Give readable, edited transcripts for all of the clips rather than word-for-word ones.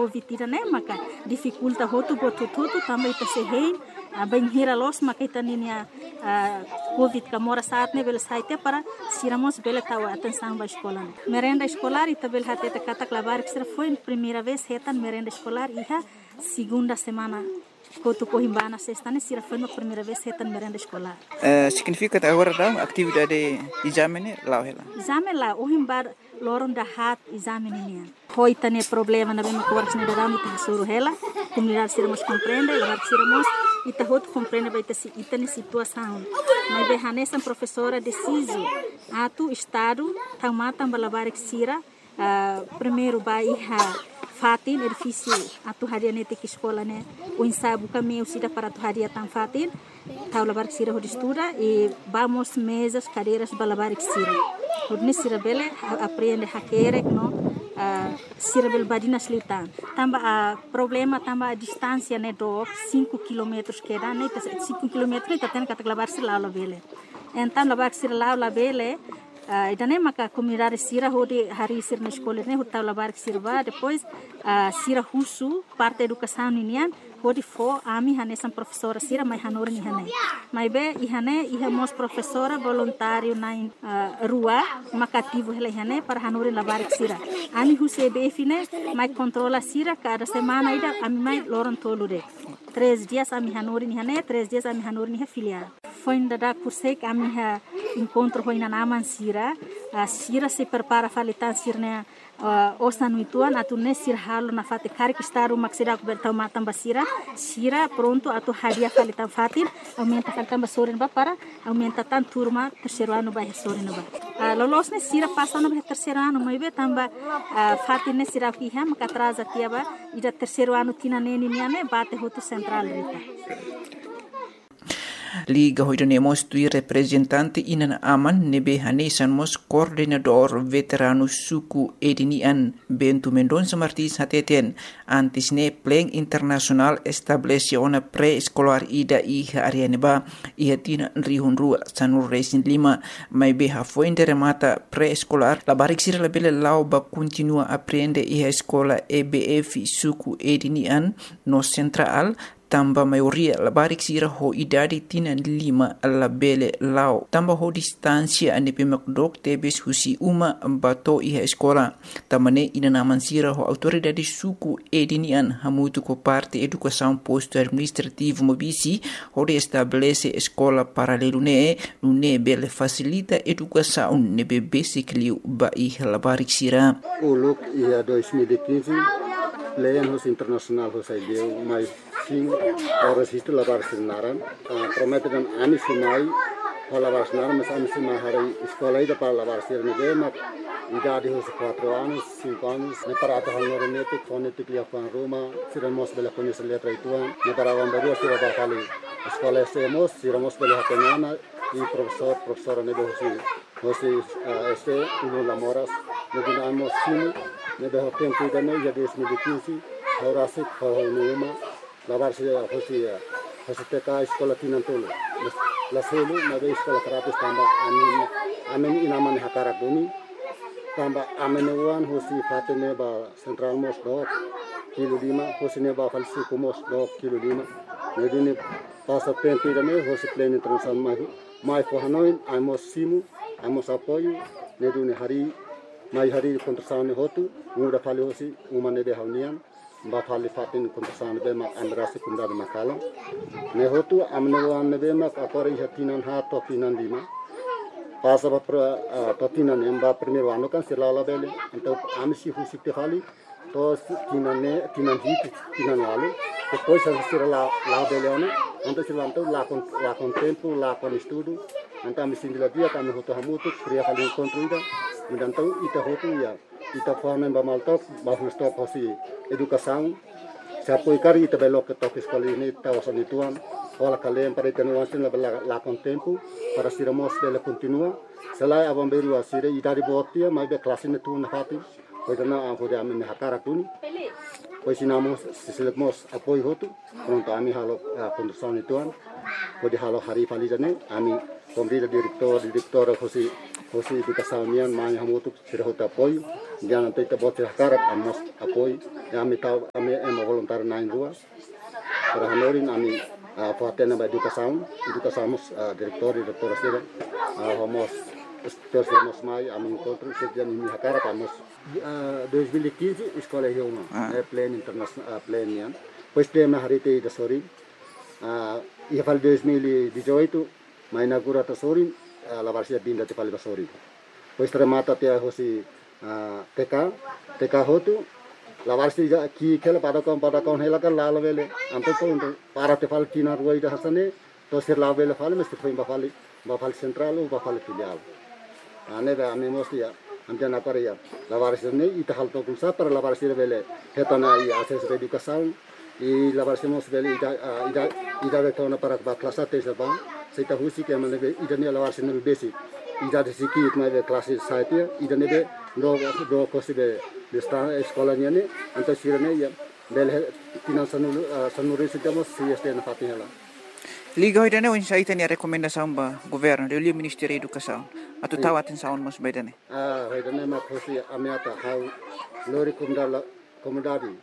COVID tira né maka dificulta hotu botu também ita sehein bem hira los maka ita ninia COVID kamora saat ne bela saite para siramos bela tawa atenção ba escola merenda escolar ita bela hateta kata klabar que foi primeira vez retan merenda escolar iha segunda semana Kotu Cohimbana sexta ne sira foi a primeira vez retan merenda escolar significa agora da atividade exame lá ela exame lá o himbar loron da hat exame ninia foi tane problema na bema course ne da mita suru hela comunidade siramos compreende lá siramos ita hot compreende vai ter ita ne situação mas be hanessa professora deciso atu estado tamata balabar que sira primeiro bairra fatin edifício atu hadia nete que escola né o ensaio caminho sida para atu hadia tan fatin taulabar que sira estuda e vamos mesas cadeiras balabar que sira hodne sira bele aprende hakere no sira bel badina slitan tamba problema tamba a distância né do 5 km que dá né 5 km tá tendo que lavar sira lá bele então lavar sira lá bele idane maka comunidade sira hodi hari sir na escola ne hotal labar sirva depois sira husu parte educação ninian hodi fo ami hanesan professora sira mai hanor ni hane mai be ihane ihamos professora voluntário na rua makativo hele hane para hanor labar sira ami huse be fine mai controla sira cada semana ida ami mai loron tolude 3 dias ami hanor ni hane 3 dias ami hanor ni filial foi da curso que ami encontro foi na naman sira sira se prepara falitan sirne osa nuituan atu ne sir halo na fate kari que estar uma que bertau matam basira sira pronto atu hadia falitan fatin aumenta falitan basorin ba para aumenta tan turma terceiro ano ba sorin ba lolos ne sira passa no terceiro ano mai be tamba fatin ne sira ki ham ka atrasa tiaba ida terceiro ano tina neni niane bate hoto central rita Liga hoidonemos tui representante inan aman nebe hanesanmos coordenador veterano suku edinian Bento Mendonça Martins hateten antes ne pleng internasional establece ona pre-escolar ida iha arianeba iha tina rihun rua sanur resin lima mai beha fuente remata pre-escolar la barik sira la bele lau ba continua aprende iha escola EBF suku edinian no central tamba maioria la barik sira ho idade tina 5 la bele lao tamba ho distancia ane pemakdok tebes husi uma bato iha escola tamane ina naman sira ho autoridade suku edinian hamutu ko parte educação posto administrativo mobisi ho de estabelece escola paralelo ne bele facilita educação ne basic liu ba iha la barik sira o look ia 2015 Leanos internasional ho sai deu mais sim o registro lavar sinaran prometem ani sinai lavar sinaran mas ani sinai hari escola ida para lavar sirne de mak idade ho 4 anos 5 anos ne para ata honor nete fonetic lia pan Roma siramos bela conhecer letra ituan ne para vambaria sira ba kali escola siramos bela hapenana e professora ne hosi este uno lamoras ne dinamos sim ne de tempo da ne ya 2015 ahora se foi numa lavar se hosi teka escola tinantolo la selu na de escola terapis tamba amen inaman hakara bumi tamba amenuan hosi fatene ba central mos do kilo lima hosi ne ba falsi kumos do kilo lima ne dine passa tempo da ne hosi pleno internacional mai for hanoi amos simu amos apoio ne dine mai hari kontrasane hotu muda fali hosi umane de haunian ba fali fatin kontrasane be ma andrasi kunda de makalo ne hotu amne wan ne be ma akori hatinan ha to tinan lima pasa ba to tinan emba primeiro ano kan sirala bele então amsi husi te fali to tinan wale depois a sirala la bele ano então silanto la con tempo la con estudo então me sindila dia kami hotu hamutu kriya fali kontrida então ita hotu ya ita forma ba maltok ba stop hosi educação se apoiar ita belo que toque escola ini tawasan ituan wala kalem para tenuan sin la con tempo para siramos bela continua selai abamberu asire ita di botia mai be classe ne tu na fati pois na hoje a minha cara tuni pois sinamos selemos apoio hotu pronto ami halo condução ituan pode halo hari falidane ami kombrida direktor hosi hosi educação nian mai hamutuk sirhota apoio dia nanti tebot sirhakarat amos apoio ami tahu ami voluntário nain rua para hanorin ami fatena ba educação diretor sira homos terus mai ami encontro sejak ini hakarat amos 2015 escola Rioma plan internasional plan nian pois tema harite da sori ia fal 2018 mai inaugura ta sori la varsia binda te fal basori pois remata te hosi TK hotu la varsia ki kela pada kaum hela kan la vele anto to para te fal kina ruai da hasane to sir la vele fal mesti foi ba fal central ou ba fal filial ane ba ame mosti ya amja na ya la varsia ne ita hal to kulsa para la varsia vele hetana i access educação e la varsia mos vele ida vetona para ba klasa te sa ba seita husi ke mane ida ne la varsia ne besi ida de siki itma de klase saite ida ne be do kosi be sta escola ne anta sirene ya bele tinan sanuri sitamos si este na fatihela Liga hoidane o insaita ni rekomendação ba governo de o Ministério da Educação atu tahu atenção mas baidane hoidane ma kosi amiata hau lori komodadi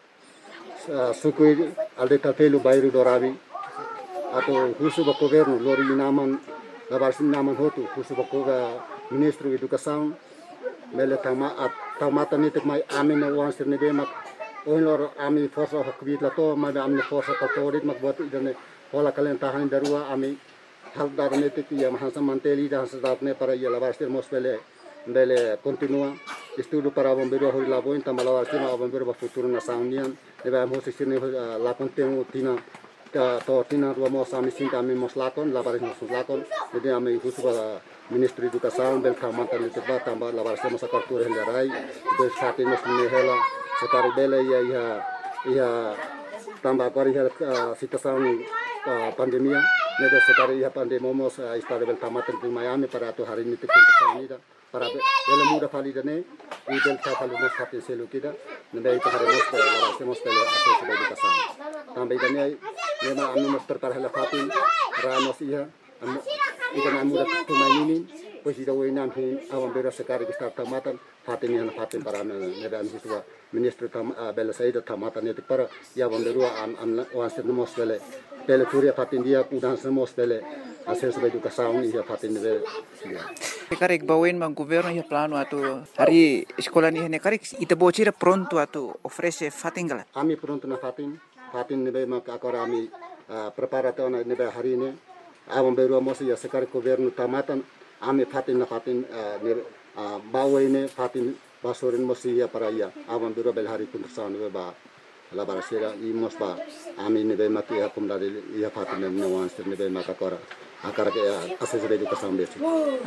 sukui alde tapelu bairu dorabi atau husu ba governo lori naman labarsin naman hotu husu ba ministro educação mele tamata ni tek mai amin na wan sirne be mak onlor ami forsa hakbit la to ma amne forsa ka torit mak bot idane hola kalen tahan darua ami hal darne tek ya mahasa manteli da hasatne para ya labarstir mospele bele continua estudo para bombeiro hori la boin tamala tina bombeiro ba futuro na saunian eba mo sirne la contenu tina tina rua mo sami sinta ami mos lakon labaris mos lakon jadi ami husu ba Ministro Educação bel kamanta ni teba tamba la varsa masa kartur helarai des fati nos ni hela sekari bele ia tamba kori hel situação pandemia neda sekari ia pandemia mos estado bel kamata di Miami para tu hari ni teknik sanida para bele muda fali dane i bel kafalu nos fati selu kita neda itu hari mos la varsa mos bele akses educação tamba dane nema ami mos prepara hela fati ramos ia ida namu da tumainin pois ida wenam hin awam bera sekari kita tamatan fatin yana fatin para neda hiswa ministro bela saida tamatan ne para ya bonderua am wanser mos bele turia fatin dia kudan mos bele ases educação ia fatin ne Karek bawen mang governo ia plano atu hari sekolah ni ne karek ita bocira pronto atu ofrece fatingala ami pronto na fatin ne be mak akora ami preparato na ne be hari ne awam beru mosi ya sekari governo tamatan ame fatin na fatin bawa ini fatin basorin mosi ya para ya awam beru bel hari kuntusan ba la barasira i mos ba ame ne be mati ya pumdari ya fatin ne wan sir ne be makakora akara ke asese educação besi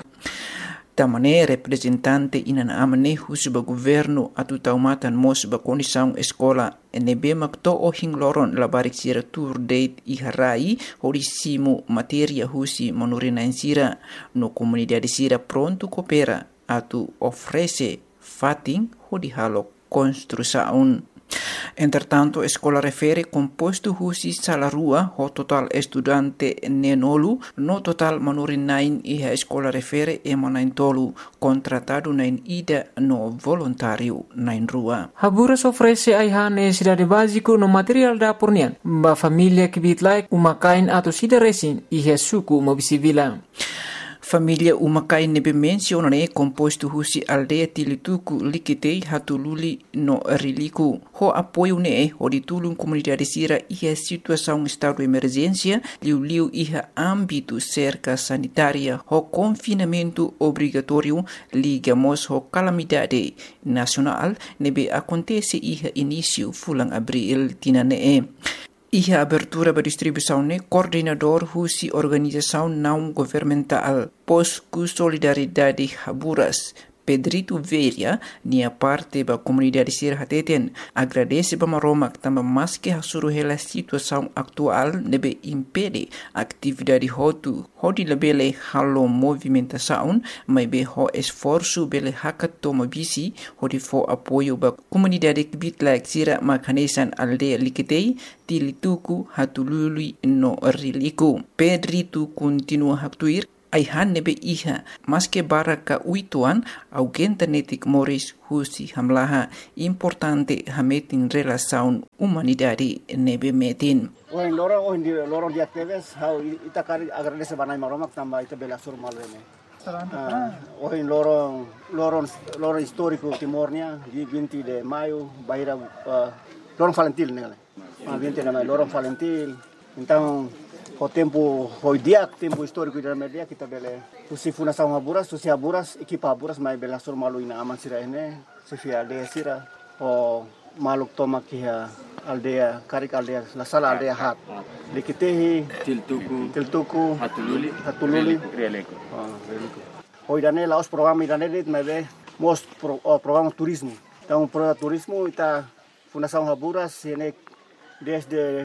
Tamane representante inan amane husuba governo atu taumatan mos ba condição escola nebe makto o hingloron labarik sira tour date i harai horisimu materia husi manurina sira no comunidade sira pronto coopera atu ofrece fating hodi halo construção. Entretanto, escola refere composto husi salarua ho total estudante nenolu no total manurin nain iha escola refere emanain tolu contratado nain ida no voluntário nain rua. Haburas ofrece aiha necessidade básico no material da pornian ba família que bitlai umakain atau sida resin iha suku mobisivila. Família umakai nebe menciona ne composto husi aldeia tilituku likitei hatululi no riliku. Ho apoio ne ho ditulung comunidade sira iha situação estado de emergência liu iha âmbito cerca sanitária ho confinamento obrigatório ligamos ho calamidade nacional nebe acontece iha início fulang abril tinane. Iha abertura ba distribuição ne coordenador husi organização não governamental Posku Solidariedade Haburas Pedrito Veria nia parte ba comunidade sir hateten agradece ba maromak tamba mas que hasuru hela situação atual nebe impede atividade hotu hodi lebele halo movimentação mai be ho esforço bele hakat toma bisi hodi fo apoio ba comunidade bitlak sira makanesan aldeia likitei tilituku hatulului no riliku. Pedrito continua haktuir Aihan nebe iha maske baraka uituan augenta netik moris husi hamlaha importante hametin relasaun humanidade nebe metin. Ohin lorong dia teves hau ita kari agradece banai maromak tamba ita bela sur malwene. Ohin lorong historiko Timornya di 20 de Maio baira lorong Valentil negale. 20 de Maio lorong Valentil. Então o tempo tempo histórico da media kita bele usi fundação Haburas, usi Haburas, equipa Haburas mai bela sur malu ina aman sira ene, sifia aldea sira o maluk toma kia aldea karik aldea la sala aldea hat. Likitehi tiltuku hatululi releko. Hoidane laos programa idane mai be most programa turismo. Então programa turismo ita fundação Haburas ene desde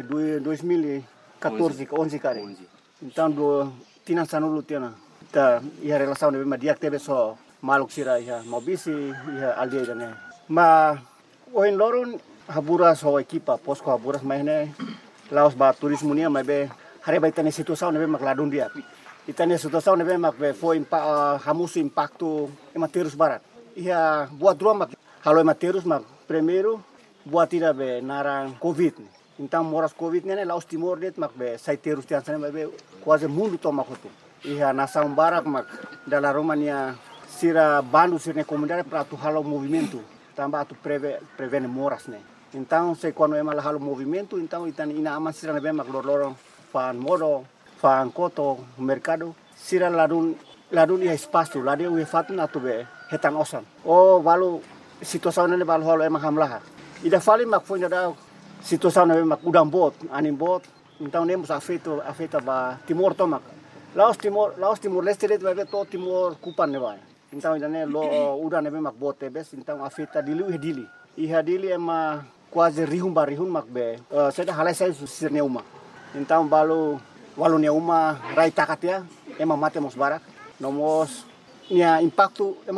2014 kari. Então tinan sanulu tiana. Ta ia relação de dia teve só maluk sira ia mobisi ia aldea dane. Ma oin loron Haburas ho equipa posko Haburas maine laos ba turismo nia mai be hare ba itane situação nebe makladun dia. Itane situação nebe mak be foi hamusu impacto ematerus barat. Ia buat dua mak halo ematerus mak primeiro buat tira be narang covid. Então moras covid nene laos Timor det mak be saiterus tian sana be quase mundo toma kotu. Ia nação barak mak dala Romania sira bandu sirne comunidade para tu halo movimento. Tambah tu prevene moras ne. Então se quando ema halo movimento então itani ina aman sira nebe mak lorong fan modo fan koto mercado sira ladun ia espaço ladun ia fatun atu be hetan osan. Oh balu situação nene balu halo ema hamlaha. Ida fali mak foi da situação nebe mak udang bot anim bot então nemos afeta ba Timor tomak. Laos Timor Leste det be to Timor kupan ne vai. Então idane lo udah nebe mak bot tebes então afeta dili. Iha dili ema quase rihun mak be. Seda halai sai sirne uma. Então balu neuma rai takatia ema mate mos barak. Nomos nia impacto ema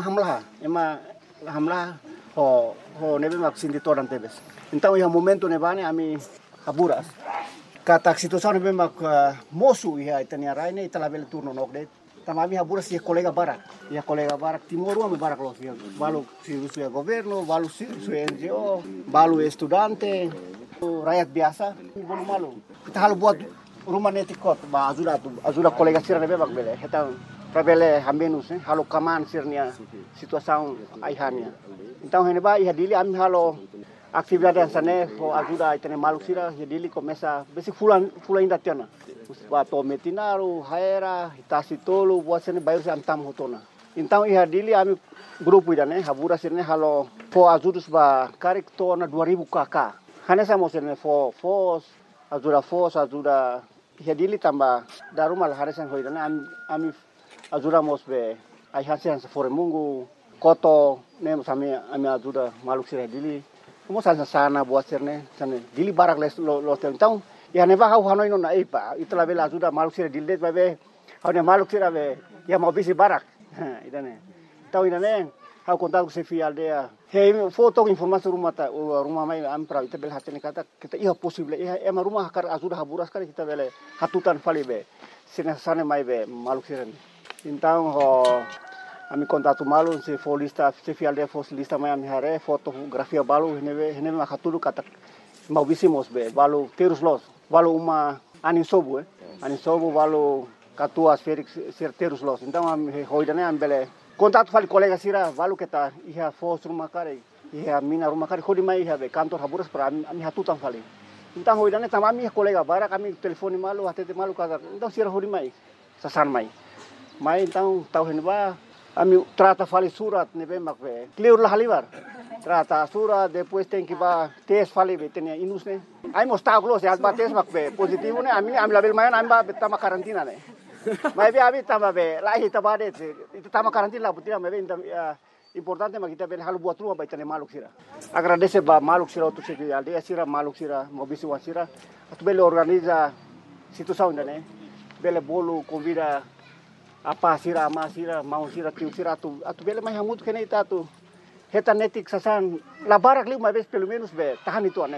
hamlaha ho nebe mak sindi toran tebes. Então iha momento nebane ami Haburas. Kata situação nebe mak mosu iha itania raine italabel turno nokdet. Tamami Haburas ia colega barak Timor ame barak los balu si governo, balu si NGO, balu estudante, rakyat biasa, bolu malu. Kita halu buat rumah netikot, ba ajuda colega sira nebe bak bele. Kita prabele hambenus halu kaman sirnia situação aihania. Então heneba ia dili ami halu atividade sana ho ajuda itene malu sira ia dili começa besi fulan inda tiana. Bato metinaru, haera, hitasi tolu, buat sini bayar si antam hotona. Então ia dili ami grupo idane Haburas sirne halo fo ajudus ba karik tona 2000 KK. Hanya sama sirne fo ajuda ia dili tambah darumal harisan ho idane ami ajuda mosbe ai hasian sefore mungu koto nem sami ami ajuda maluk sirne dili. Mo sana buat sirne sana dili barak lo então ya neba hau hanoi no naipa itla bela ajuda maluk sira dildet babe hau ne maluk sira be ya mau bisi barak idane tau idane hau kontak se fi aldea he foto informasi rumah mai am pra ita bel hatene kata kita iya possible iya ema rumah kar ajuda Haburas kar kita bele hatutan fali be sina sane mai be maluk sira então ho ami kontak malu se folista se fi aldea folista mai ami hare fotografia balu hene ma hatulu kata mau bisi mos be balu terus los balu uma anin sobu balu katua Felix terus los então am hoidane am bele kontak fali kolega sira balu kita iha fos rumah kare iha mina rumah kare khodi mai iha be kantor Haburas para ami hatutan fali então hoidane tamami kolega bara kami telefoni malu hatete malu kata então sira hodi mai sasan mai então tau henba ami trata fali surat nebe makbe clear lah halibar trata surat depois tem que ba tes fali betenia inus ne ai mostau close ya ba tes makbe positivo ne ami label mayan ami ba tama karantina ne mai be abi tama be lahi tabade itu tama karantina butina mebe importante makita be halu buat rumah baitane maluk sira agradece ba maluk sira tu se aldea sira maluk sira mobisi wasira atu bele organiza situação ne bele bolu convida apa sira ama sira mau sira tiu sira atu bele mai hamut kene ita tu heta netik sasan la barak liu mais pelo menos be tahan itu anegala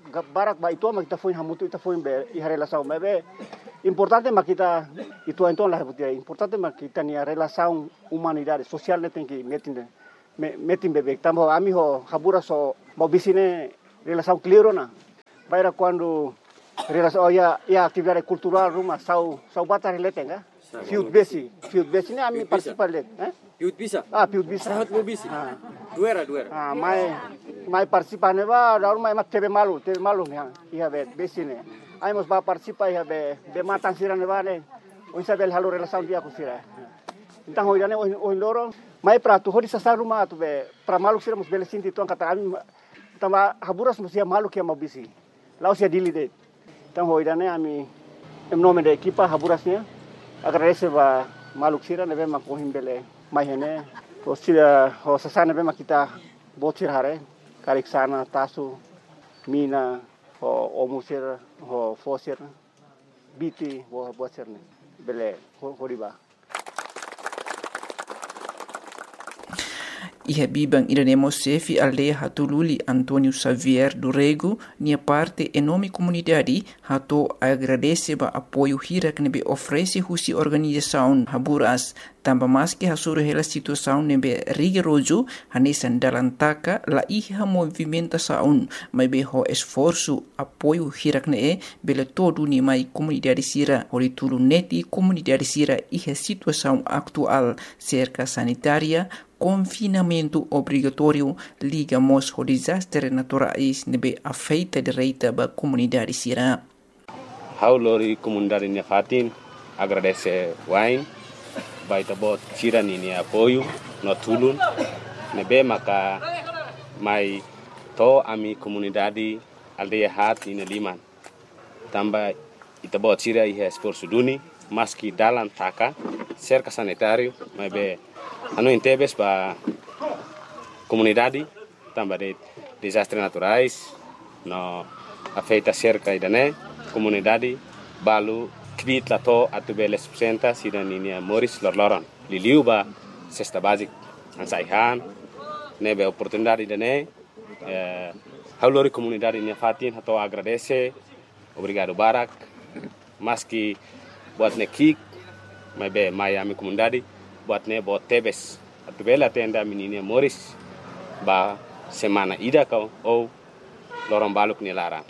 barak ba itu kita foi hamutu kita foi be i relação be importante mas kita itu então lah betul importante mas kita ni relação humanidade social ne tem que metin bebek tambo ami ho habura so mau bisine relação clear na baira quando relação ya atividade cultural rumah sau batar relate nga field base ni ami participar let Piut bisa. Piut bisa. Sahat mo bisi. Duera. Mai participar ne ba daur mai mat tebe malu ya. Ia besi ne. Ai mos ba participar ia be matan sira ne ba ne. Unsa bel halu relação dia ku sira. Então hoje ne o loro mai prato hori sa rumah tu be pra malu sira mos bel sinti tuan kata ami tama haburas mos ia malu kia mau bisi. Lau sia dilide. Então hoje ne ami em nome da equipa haburasnya agradecer ba malu sira ne be makohim bele mai hene o sira o sasana be makita botir hare karik sana tasu mina o musir o fosir biti o botir ne bele horiba Iha bibang iremos sefi aldeia hatululi Antônio Xavier do Rego, nia parte enorme comunidade, hato agradece ba apoio hirak nebe oferece husi organização Haburas, tamba mas que hasuru hela situação nebe rigoroso, hanesan dalam taka la iha movimentação, mas be ho esforço apoio hirak ne bele todo ni mai comunidade sira, hori tulu neti comunidade sira iha situação atual cerca sanitária, confinamento obrigatório ligamos ao desastre naturais nebe afeita direita ba comunidade sira. Haulori comunidade Nefatin agradece wain baita bot sira ni apoio no tulun nebe maka mai to ami comunidade aldeia hat ni liman tamba ita bot sira iha esforço duni maski dalam taka cerca sanitário mai be anu intebes ba comunidade tamba de desastres naturais no afeita cerca idane comunidade balu kvit lato atubeles presenta sidaninia Moris lorloron liliu ba cesta basic ansaihan nebe oportunidade idane haulori comunidade Nefatin hato agradece obrigado barak maski buat nekik mai ami comunidade buat ne bot tebes atubela tenda menina Moris ba semana ida kau ou lorong baluk ni larang.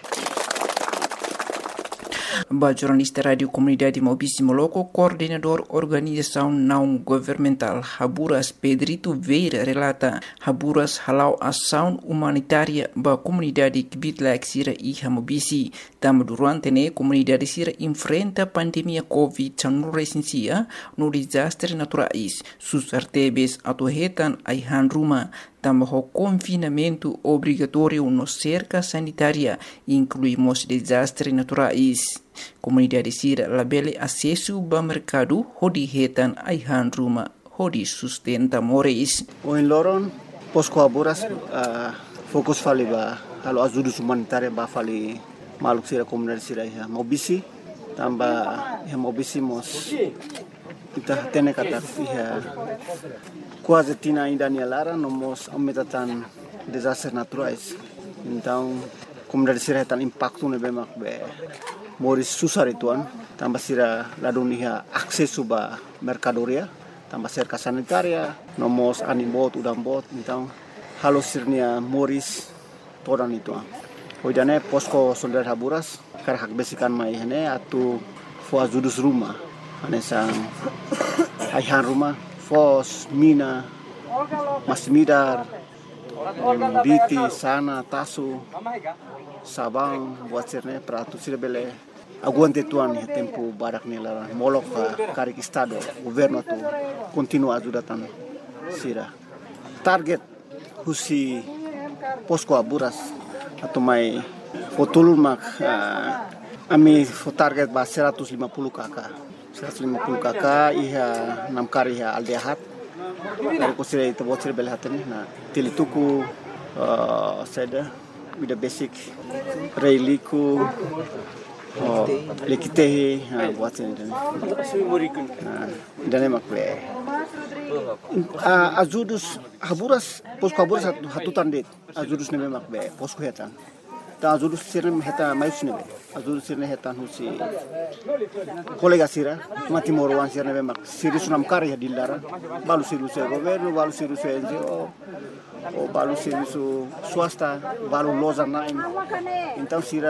Ba jornalista Radio Comunidade Mobisi Moloco, coordenador organização não governamental Haburas Pedrito Veira relata Haburas halau ação humanitária ba comunidade Kibitlaik Sira e Mobisi. Tam durante ne comunidade Sira enfrenta pandemia COVID-19 no desastre naturais. Sus artebes atuhetan aihan ruma. Tamba ho confinamento obrigatório no cerca sanitária, incluímos desastres naturais. Comunidade Sira labele acesso ao mercado, hodi hetan aihan ruma, hodi sustenta moris. O em Loron, posko Haburas, fokus fali ba, halo azudus humanitária ba fali maluk Sira comunidade Sira ya Mobisi, tamba ya Mobisi mos kita tene kata ya quase tina ainda nialara nomos aumentatan desastres naturais. Então, comunidade Sira tan impacto ne bemak be moris susar ituan, tambah Sira ladunia akses ba mercadoria, tambah cerca sanitaria, nomos animbot udambot, então halo sirnia moris todan ituan. Hojane posko solidar Haburas karhak besikan mai hene atu fo azudus rumah, anesang aihan rumah Fos, Mina, Masmidar, Biti, Sana, Tasu, Sabang, buat sirne pratu sira bele aguante tuan tempo barak nila molok karik estado governo tu continua ajudatan sira. Target husi posko Haburas atau mai fotulun mak ami target ba 150 kakak. 150 kakak iha 6 kari iha aldehat dari kusire itu bocil belhatani na tilituku seda with the basic reiliku lekitehi buat ini dan makle azudus Haburas posko Haburas hatutan det azudus ne makbe posko hetan ta azuru sirne heta mayusne azuru sirne heta husi kolega sira mati morwan sirne mak siri sunam kar ya dilara balu siru se governo balu siru se NGO o balu siru swasta balu loza naim então sira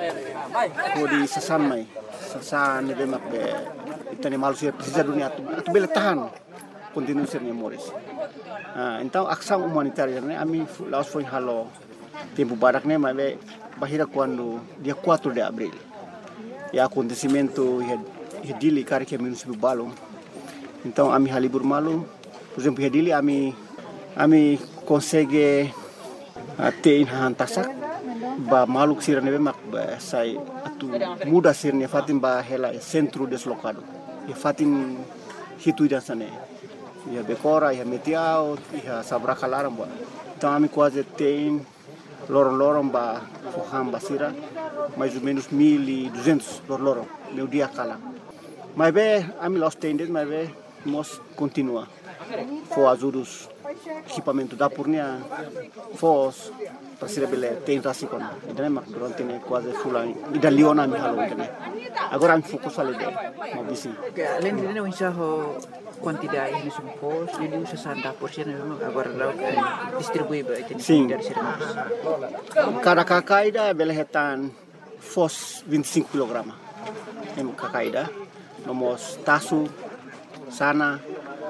kodi sasan ne mak be itane malu sira precisa dunia atu bele tahan continue sirne moris então ação humanitária né ami laos foi halo tempo barak né mas bahira quando dia 4 de abril e acontecimento hedili kari que município Balong então ami halibur malu por exemplo hedili ami consegue ter hantasak ba maluk sirane mak sai atu muda sirne fatim ba hela centro deslocado e fatim hitu dan sane ya bekora ya metiao ya sabra kalaram ba então ami quase tem lorong ba foham basira mais ou menos 1.200 lorong meu dia kala mas be ami lost tendes mas be mos continua fo azurus equipamento da purnia fos para bele tem rasikon idane mak durante ne quase fulan ida liona mi halo idane agora am fokus ale de mo bisi além de não enxerro quantidade de supos ele usa 60% agora lá distribui para dari cada kakaida bele hetan fos 25 kg em kakaida nomos tasu sana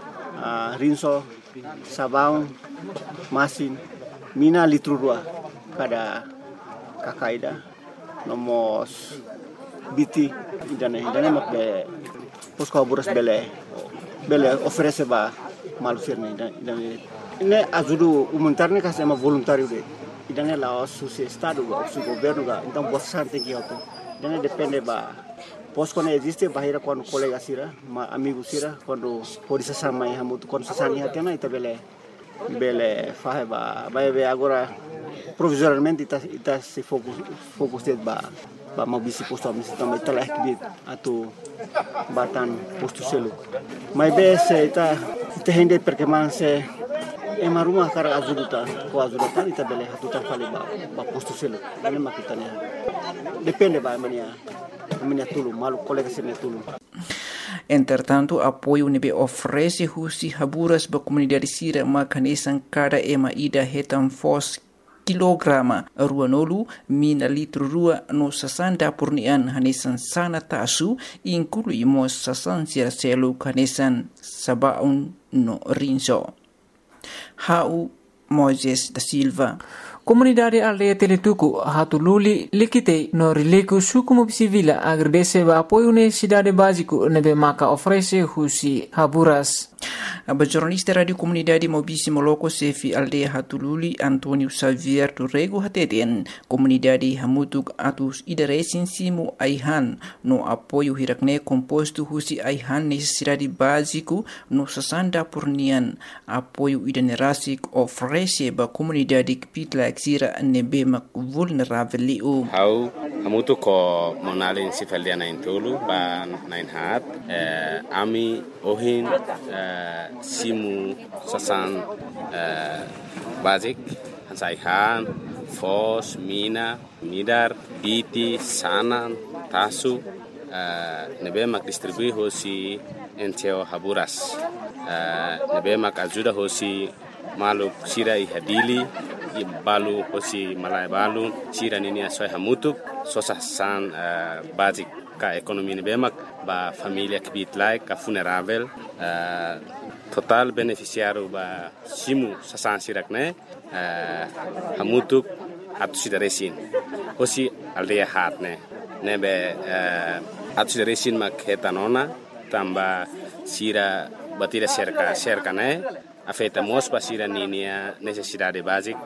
rinso sabão masin mina litro 2 cada kakaida nomos biti idane mak be pos buras bele oferece ba malu sirne idane ne ajudu humanitar ne kasema voluntário de idane la su estado o su governo ga então bossa tem que auto idane depende ba pos quando existe bahira quando colega sira amigo sira quando pode se sama e hamutu quando se sani hatena ita bele fahe ba be agora provisoriamente ita se focus ba mau bisi posto misi tambah ita lah kibit atau batan posto selu mai be se ita hende perkembangan se ema rumah kara azuduta ita bele hatuta fali ba posto selu ini makitanya depende ba mania tulu malu colega sirne tulu. Entretanto, apoio nebe oferece husi haburas ba comunidade sira makanesan cada ema ida hetam fos kilograma ruanolu mina litro rua no sasanda purnian hanesan sana tasu inclui mos sasan sira selu hanesan sabaun no rinso. Hau Moises da Silva. Comunidade aldeia Teletuku hatululi likite no rileku suku mobisivila agradece ba apoio ne cidade básico nebe maka oferece husi haburas. A jornalista radio comunidade mobisi moloko sefi aldeia hatululi Antonio Xavier Turrego hateten comunidade hamutuk atus idaresin simu aihan no apoio hirakne composto husi aihan necessidade básico no sasanda purnian apoio idanerasik oferece ba comunidade kpitla sira nebe mak vulnerável liu. Hau hamutu ko monalin sifaliana intulu ba nain hat ami ohin simu sasan basic hansaihan fos mina midar biti sanan tasu nebe mak distribui hosi enteo haburas nebe mak ajuda hosi maluk sira ihadili balu hosi malai balu sira nini asoy hamutuk sosasan basic ka ekonomi nebe mak ba familia kibit like ka funerável total beneficiário ba simu sasan sirakne hamutuk atu sidaresin hosi aldeia hatne nebe atu sidaresin mak hetanona tamba sira batira cerca ne afeta mos ba sira ninia necessidade basic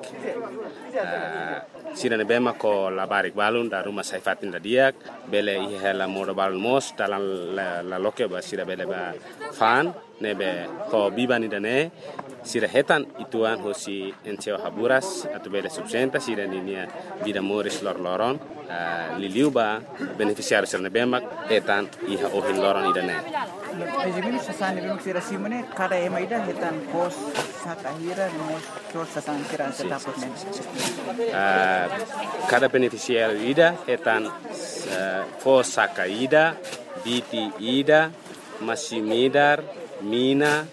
sira ne bema ko labarik balun da rumah saifatin da diak bele ihela modo balun mos dalam la loke ba sira bele ba fan nebe ho bibani dane sira hetan ituan hosi enceo haburas atau beda subsenta sira ninia vida moris lor-loron liliuba beneficiário ser nebemak hetan iha ohin loron idane. Ejimini sasan nebemak sira simone kada ema ida hetan pos sakahira nos sos sasan sira setapot nen. Cada beneficiário ida hetan pos sakaida biti ida masimidar mina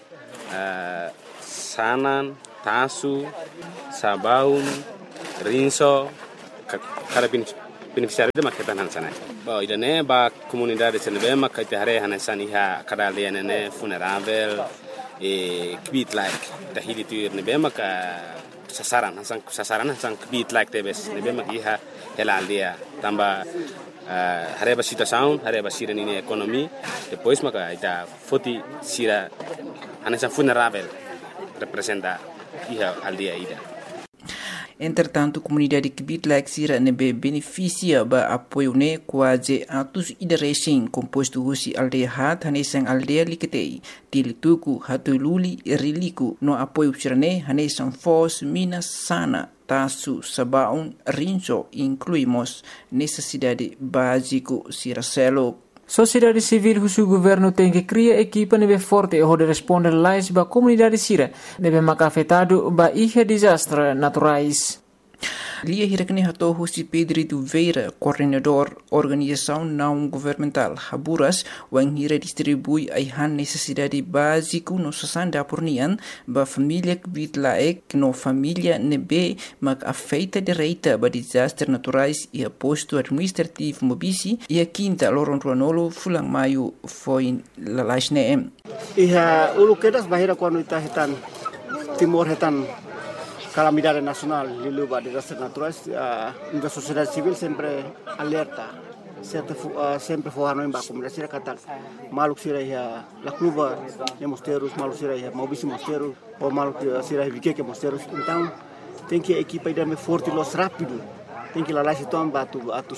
sanan tasu sabaun rinso kada beneficiário de maketan hansana ba idane ba comunidade senebe makate hare hansani ha kada lenene funerável kbit like tahili tu nebe maka sasaran hansang kbit like tebes nebe makiha hela aldia tamba hareba situação hareba sira nini ekonomi depois maka ita foti sira anessa funerável representa iha aldia ida. Entretanto, a comunidade que Bitlak sira nebe beneficia ba apoio ne quase atos ida racing composto husi aldeia hat hanesang aldeia liketei tilituku hatululi riliku no apoio sira ne hanesang fos mina sana tasu sabaun rinso incluímos necessidade básico sira selo. Sociedade civil husu governo tem que criar equipa nebe forte e hode responder lais ba comunidade sira nebe maka afetado ba ihe desastre naturais. Lia hirakne hato husi Pedrito Veira, coordenador organização não governamental Haburas, wang hira distribui aihan necessidade básico no sasanda pornian ba família Bitlaek no família nebe mak afeita direita ba desastre naturais e posto administrativo mobisi e a quinta loron ruanolo fulang maio foi lalasne. Iha ulukedas bahira quando ita hetan timor hetan calamidade nacional liluba desastres naturais, a sociedade civil sempre alerta, sempre forrando em baixo, mas será que maluco será a cluba de mosteiros, maluco será a mobíssimo mosteiro, ou maluco será a viqueque mosteiros, então tem que a equipa ir forte e los rápido, tem que lá lá se tomba tu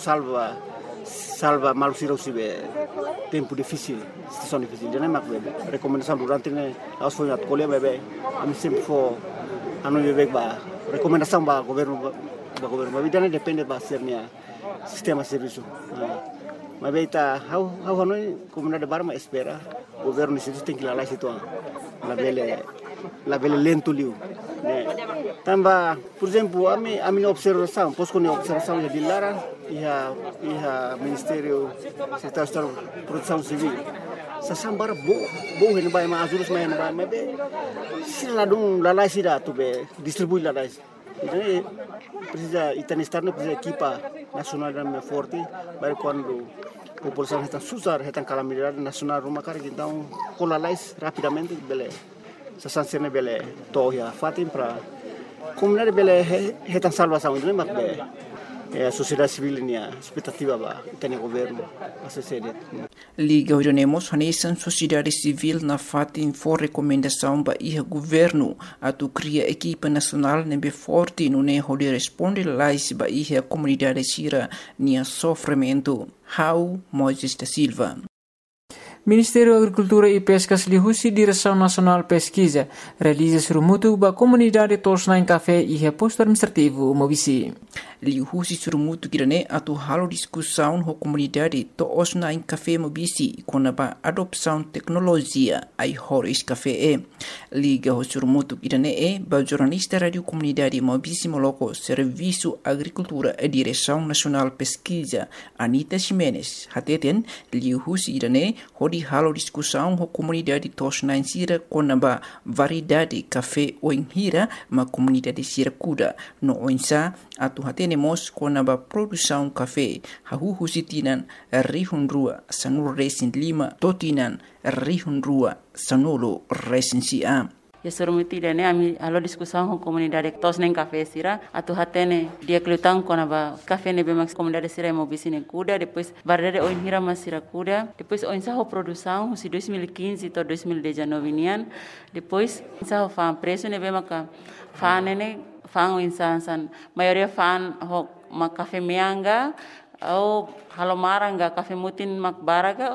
salva maluco será o tempo difícil, situação difícil, já não é mais recomendação durante nós foi na colher bebê, a mim sempre for anu bebek ba recomendação ba governo mas vida depende ba sernya sistema serviço mas beita how hanoi comunidade barma espera governo isso tem que lá situ la bele lento liu tamba por exemplo a minha observação posso com observação de Lara e ministério secretário de produção civil sasambara bo hen bai ma azulus mai hen bai ma be sila dong lalai sida tu be distribui lalai então precisa itanistar precisa equipa nacional dan forte para quando população está susar está calamidade nacional rumah kar então com lalai rapidamente bele sasansene bele toya fatim para comunidade bele está salvação então mak be a sociedade civil nia expectativa ba tem governo a sede Liga Uranemos hanesan sociedade civil na fatin for recomendação ba iha governo atu cria equipa nacional nebe forte no ne hode responde lais ba iha comunidade sira nia sofrimento. How Moisés da Silva. Ministério da Agricultura e Pescas lihusi Direção Nacional Pesquisa realiza surumutu ba comunidade tosna em café e reposto administrativo mobisi. Lihusi surumutu kirane atu halo discussão ho comunidade tosna em café mobisi com ba adopção tecnologia ai horis café liga ho surumutu kirane ba jornalista radio comunidade mobisi moloko serviço agricultura e Direção Nacional Pesquisa Anita Ximenes hateten lihusi kirane di halo discussão ho comunidade tosna em sira com ba variedade café o hira ma comunidade sira kuda no oinsa atu hatenemos com ba produção café hahu sitinan rihun rua sanur resin lima totinan rihun rua sanolo resin sia. Ya surumuti dene ami alo discussão com comunidade tos nem café sira atu hatene dia klutang kona ba café ne be max comunidade sira mobisine kuda depois variedade oin hira masira kuda depois oin sa ho produção si 2015 to 2019 nian depois sa ho fan preço ne be maka fan ne fan oin san maioria fan ho ma café meanga ou halomaranga café mutin mak baraga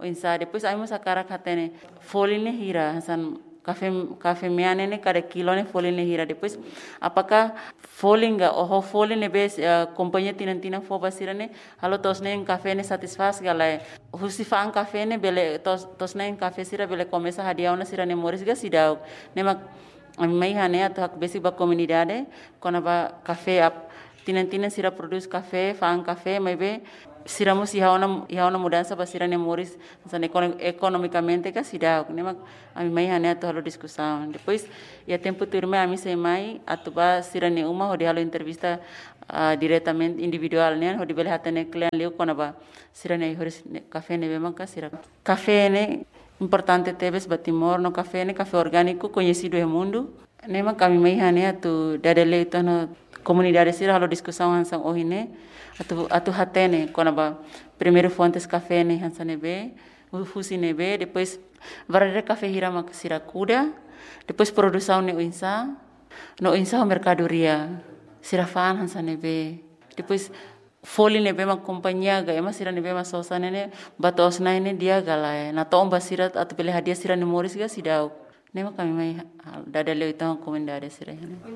Oinsa depois aí mos akara katene foline hira hasan café meane ne cada kilo ne foline hira depois apakah folinga oh foline bes companhia tina fo basira ne halo tos ne café ne satisfaz galai husifang café ne bele tos ne café sira bele começa hadiah na sira ne moris ga sidau ne mak mai hane atau hak besi ba comunidade kona ba café ap tina sira produz café fang café mai be siramos ia una mudança para sira ne moris san economicamente ka sida ne mak ami mai hane ato halo discussão depois ia tempo turme ami sei mai ato ba sira ne uma hodi halo entrevista diretamente individual ne hodi bele hatane client leu kona ba sira ne horis café ne bema ka sira café ne importante tebes batimor no café orgânico conhecido no mundo ne mak ami mai hane ato dadele to no comunidade sira halo discussão hansang ohine atu hatene kona ba primeiro fontes café ne hansane be fusi ne be depois varare café hira mak siracuda depois produção ne insa no insa mercadoria sirafan hansane be depois foli ne be mak companhia ga ema sira ne be ma sosane ne batos na ne dia gala na tomba sira atu pele hadia sira ne moris ga sidau nem kami mai dada leu então comunidade sira.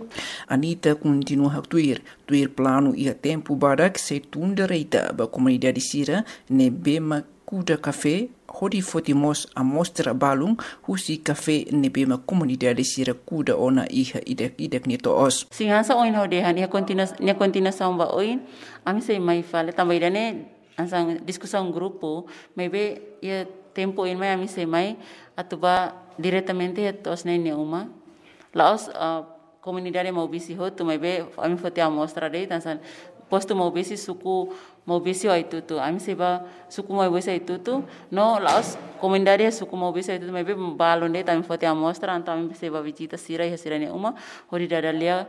Anita continua a tuir plano ia tempo barak se tunda reita ba comunidade sira ne bema kuda café hodi fotimos a mostra balung husi café ne bema comunidade sira kuda ona iha idak ni toos. Singansa oin hode han ia continuação ba oin ami sei mai fale também dane ansang discussão grupo maybe ia tempo in mai ami sei mai atuba diretamente tos ne uma laos comunidade maubisi ho tu mai be ami fote a mostra dei tansan posto maubisi suku maubisi ai tutu ami seba suku maubisi ai tutu no laos comunidade suku maubisi ai tutu mai be balon dei tami fote a mostra anta ami seba visita sira ne uma hori dadalia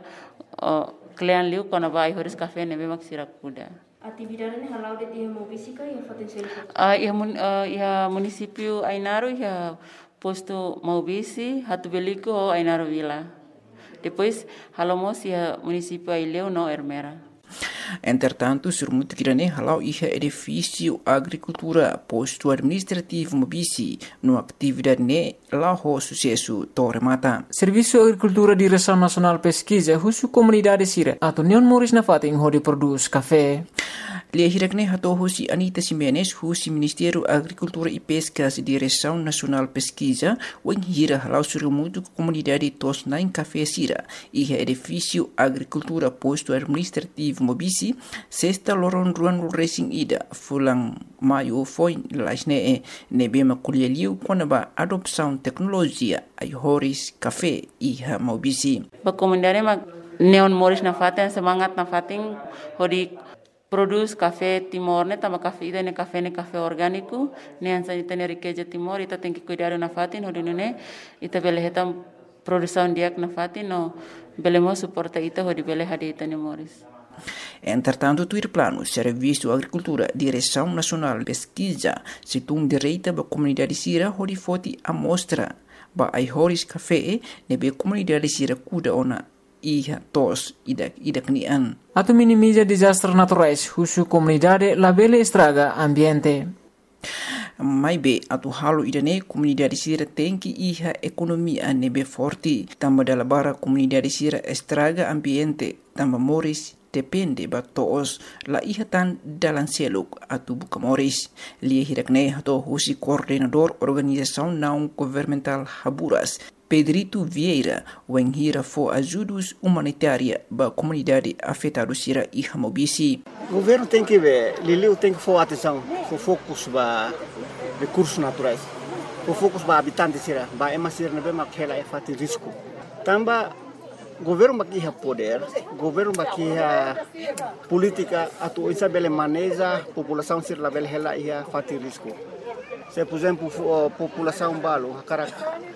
client liu kona vai horis café ne be mak sira kuda. Atividade ne halau de dia maubisi ka ia potensial ia município Ainaro ia posto maubisi hatu beliku ho Ainaro Vila. Depois halamos ia município Aileu no Ermera. Entretanto, surmut kirane halau iha edifício agricultura posto administrativo mobisi no atividade ne laho sucesso toremata. Serviço Agricultura Direção Nacional Pesquisa husu comunidade sira atau neon moris na fating hodi produz café. Lia hirakne hato husi Anita Simenes husi Ministério Agricultura e Pescas Direção Nacional Pesquisa wen hira halau surmutu comunidade tos nain café sira iha edifício agricultura posto administrativo mobisi sexta loron ruan racing ida fulang maio foi lasne ne bema kulialiu konaba adopção tecnologia ai horis café iha mobisi ba comunidade ma neon moris na faten semangat na fating hodi produz café Timor ne tama café ida ne café orgânico ne ansa ita ne riqueza Timor ita tem que cuidar na fatin hodi ne ita bele hetam produção diak na fatin no belemo suporta ita hodi bele hadi ita ne moris. Entretanto, tuir plano Serviço Agricultura Direção Nacional Pesquisa situng direita ba comunidade sira hodi foti amostra ba ai horis café ne be comunidade sira kuda ona iha tos idak nian. Atau minimiza desastres naturais husu comunidade labele estraga ambiente. Mai be atu halo idane comunidade sira tenki iha ekonomia nebe forti tamba dalabara comunidade sira estraga ambiente tamba moris depende ba toos la iha tan dalan seluk atu buka moris lia hirakne hato husi coordenador organização não governamental Haburas Pedrito Vieira wen hira fo ajudos humanitária ba comunidade afetada sira iha mobisi. O governo tem que ver, Liliu tem que for atenção, for focus ba recursos naturais, for focus ba habitantes sira, ba emasir na be makela e fati risco. Tamba governo bakiha poder, governo bakiha política atu isa bele maneja população sira la bele hela ia fati risco. Se por exemplo população balo karak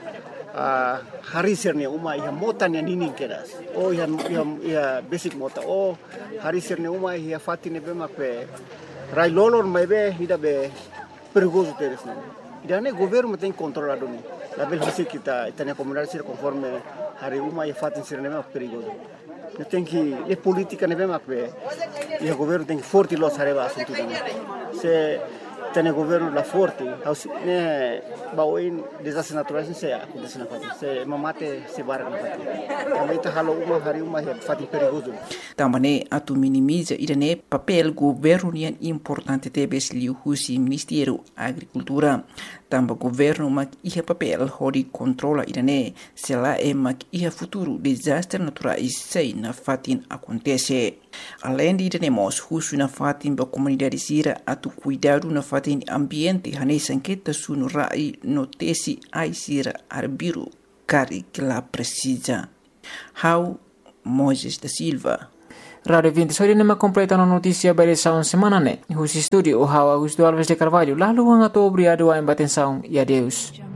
hari sirne uma ia mota ne nini keras o ia basic mota o hari sirne uma ia fati ne be makpe rai lolor mai be ida be perigoso teres ne ida ne governo tem controlado ni la bel basic kita itane comunidade sir conforme hari uma ia fati sirne be perigoso ne tem que e política ne be makpe ia governo tem forte los areva assunto se tem governo lá forte, né, bawain desastres naturais se acontece na Fatim, se mamate se barra na Fatim. Também tá halo uma hari uma Fatim perigoso. Também atu minimiza irane papel governo yang importante tebes liu husi Ministério Agricultura. Tamba governo mak ia papel hori controla irane se lá é mak ia futuro desastre naturais sei na Fatim acontece. Além de iremos husu na Fatim ba comunidade sira atu cuidado na Fatim ambiente hane sanqueta sunu rai notesi ai sira arbiru kari que lá precisa. How Moses da Silva. Radio 20 sori nama completa na notícia by saun semana ne. Husi studio o Augusto Alves de Carvalho. Lalu ang ato obrigado ang batensaun e adeus.